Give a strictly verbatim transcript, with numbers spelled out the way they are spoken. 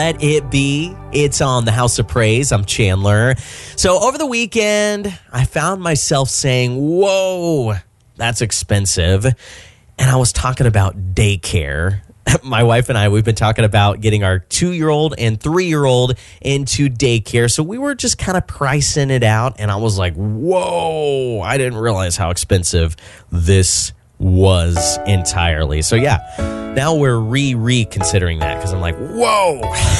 Let it be. It's on the House of Praise. I'm Chandler. So over the weekend, I found myself saying, whoa, that's expensive. And I was talking about daycare. My wife and I, we've been talking about getting our two-year-old and three-year-old into daycare. So we were just kind of pricing it out. And I was like, whoa, I didn't realize how expensive this was entirely. So yeah, now we're re-reconsidering that because I'm like, whoa.